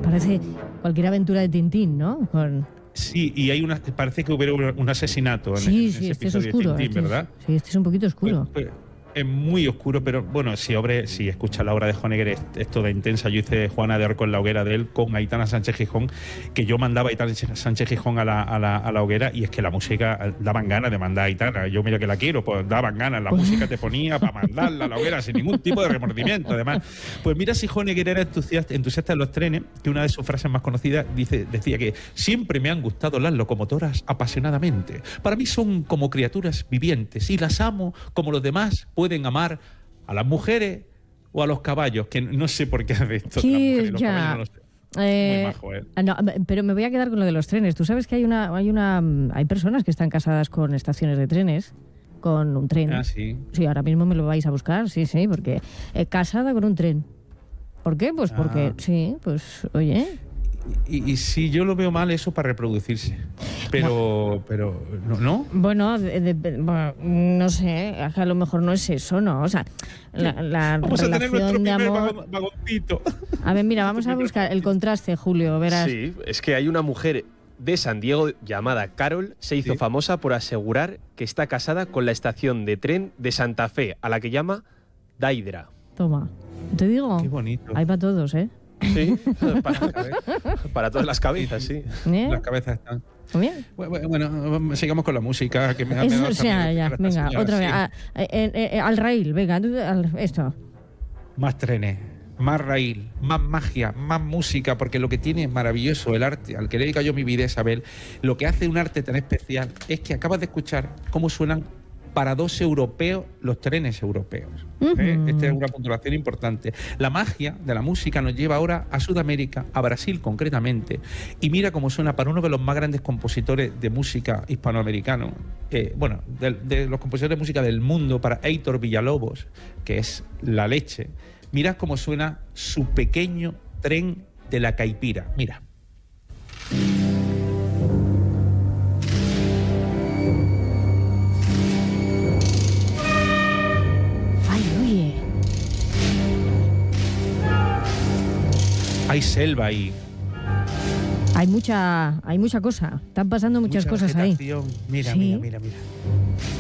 parece cualquier aventura de Tintín, ¿no? Sí, y parece que hubiera un asesinato en ese este es episodio oscuro, de Tintín, ¿verdad? Sí, este es un poquito oscuro. Pues, es muy oscuro, pero bueno, si escuchas la obra de Honegger, es toda intensa. Yo hice Juana de Arco en la hoguera de él con Aitana Sánchez Gijón, que yo mandaba a Aitana Sánchez Gijón a la hoguera, y es que la música daban ganas de mandar a Aitana. Yo, mira que la quiero, pues daban ganas, la música te ponía para mandarla a la hoguera sin ningún tipo de remordimiento. Además, pues mira si Honegger era entusiasta en los trenes, que una de sus frases más conocidas decía que siempre me han gustado las locomotoras apasionadamente. Para mí son como criaturas vivientes y las amo como los demás pueden amar a las mujeres o a los caballos, que no sé por qué hace esto. Sí, las mujeres, los caballos no lo sé. Muy majo, ¿eh? No, pero me voy a quedar con lo de los trenes. Tú sabes que hay personas que están casadas con estaciones de trenes, con un tren. Ah, sí. Sí, ahora mismo me lo vais a buscar, sí, porque casada con un tren. ¿Por qué? Pues porque, sí, pues, oye. Y si yo lo veo mal, eso para reproducirse. Pero ¿no? Bueno, no sé, a lo mejor no es eso, ¿no? O sea, la vamos relación a tener nuestro de primer amor... vagoncito. A ver, mira, vamos a buscar el contraste, Julio, verás. Sí, es que hay una mujer de San Diego llamada Carol, se hizo famosa por asegurar que está casada con la estación de tren de Santa Fe, a la que llama Daidra. Toma, te digo, qué bonito. Hay para todos, ¿eh? Sí, para todas las cabezas, sí. Las cabezas están... Bien. Bueno, sigamos con la música. Que venga, otra vez. Al raíl, venga, esto. Más trenes, más raíl, más magia, más música, porque lo que tiene es maravilloso el arte. Al que le dedico yo mi vida, Isabel, lo que hace un arte tan especial es que acabas de escuchar cómo suenan para 2 europeos los trenes europeos. Esta es una puntuación importante. La magia de la música nos lleva ahora a Sudamérica, a Brasil concretamente, y mira cómo suena para uno de los más grandes compositores de música hispanoamericano, de los compositores de música del mundo, para Heitor Villalobos, que es la leche. Mira cómo suena Su pequeño tren de la caipira. Mira. Hay selva ahí. Hay mucha cosa. Están pasando muchas cosas ahí. Mira, sí. mira.